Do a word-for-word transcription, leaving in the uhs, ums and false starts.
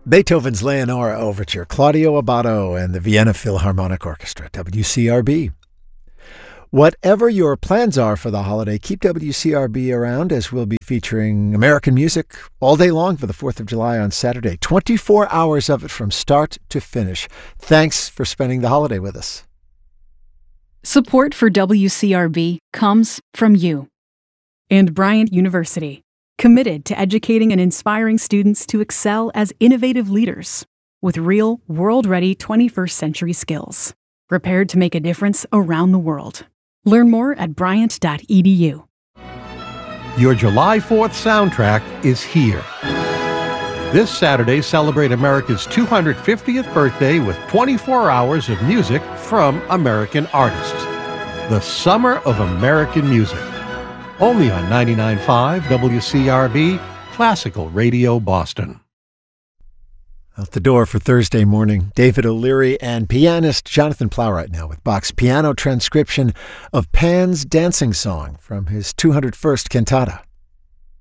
Beethoven's Leonora Overture, Claudio Abbado and the Vienna Philharmonic Orchestra, W C R B. Whatever your plans are for the holiday, keep W C R B around as we'll be featuring American music all day long for the fourth of July on Saturday. twenty-four hours of it from start to finish. Thanks for spending the holiday with us. Support for W C R B comes from you. And Bryant University, committed to educating and inspiring students to excel as innovative leaders with real, world-ready twenty-first century skills, prepared to make a difference around the world. Learn more at bryant dot e d u. Your July fourth soundtrack is here. This Saturday, celebrate America's two hundred fiftieth birthday with twenty-four hours of music from American artists. The Summer of American Music. Only on ninety-nine point five W C R B, Classical Radio Boston. Out the door for Thursday morning, David O'Leary and pianist Jonathan Plowright now with Bach's piano transcription of Pan's Dancing Song from his two hundred first cantata.